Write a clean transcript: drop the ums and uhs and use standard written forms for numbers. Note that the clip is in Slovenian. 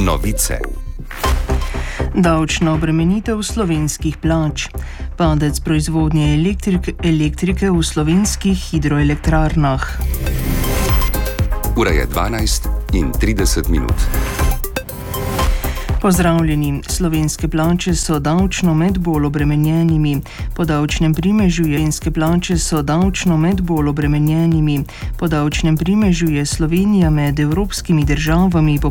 Novice. Davčna obremenitev slovenskih plač. Padec proizvodnje elektrike v slovenskih hidroelektrarnah. Ura je 12:30. Pozdravljeni. Slovenske plače so davčno med bolj obremenjenimi. Po davčnem primežu je Slovenija med evropskimi državami po